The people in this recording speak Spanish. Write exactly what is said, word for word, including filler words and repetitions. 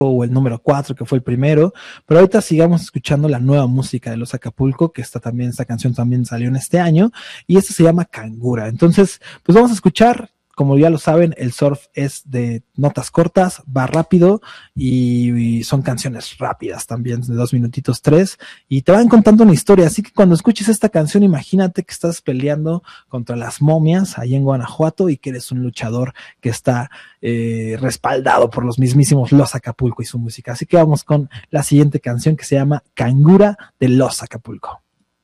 o el número cuatro, que fue el primero, pero ahorita sigamos escuchando la nueva música de Los Acapulco, que esta también, esta canción también salió en este año, y esta se llama Cangura. Entonces, pues vamos a escuchar. Como ya lo saben, el surf es de notas cortas, va rápido y, y son canciones rápidas también, de dos minutitos, tres, y te van contando una historia. Así que cuando escuches esta canción, imagínate que estás peleando contra las momias ahí en Guanajuato y que eres un luchador que está eh, respaldado por los mismísimos Los Acapulco y su música. Así que vamos con la siguiente canción que se llama Cangura de Los Acapulco.